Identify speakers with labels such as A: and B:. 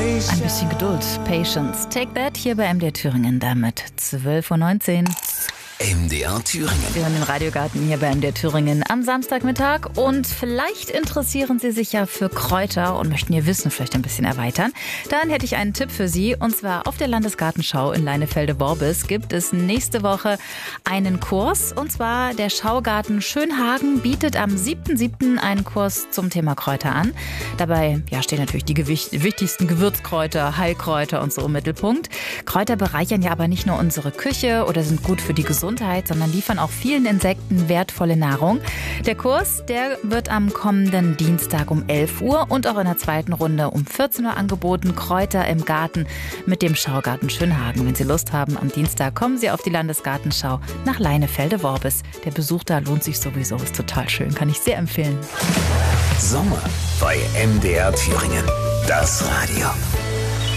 A: Ein bisschen Geduld, Patience. Take that hier bei MDR Thüringen damit 12:19 Uhr.
B: MDR Thüringen.
A: Wir hören den Radiogarten hier bei MDR Thüringen am Samstagmittag und vielleicht interessieren Sie sich ja für Kräuter und möchten Ihr Wissen vielleicht ein bisschen erweitern. Dann hätte ich einen Tipp für Sie und zwar auf der Landesgartenschau in Leinefelde-Worbis gibt es nächste Woche einen Kurs und zwar der Schaugarten Schönhagen bietet am 7.7. einen Kurs zum Thema Kräuter an. Dabei stehen natürlich die wichtigsten Gewürzkräuter, Heilkräuter und so im Mittelpunkt. Kräuter bereichern ja aber nicht nur unsere Küche oder sind gut für die Gesundheit, sondern liefern auch vielen Insekten wertvolle Nahrung. Der Kurs, der wird am kommenden Dienstag um 11 Uhr und auch in der zweiten Runde um 14 Uhr angeboten. Kräuter im Garten mit dem Schaugarten Schönhagen. Wenn Sie Lust haben, am Dienstag kommen Sie auf die Landesgartenschau nach Leinefelde-Worbis. Der Besuch da lohnt sich sowieso, ist total schön, kann ich sehr empfehlen.
B: Sommer bei MDR Thüringen. Das Radio.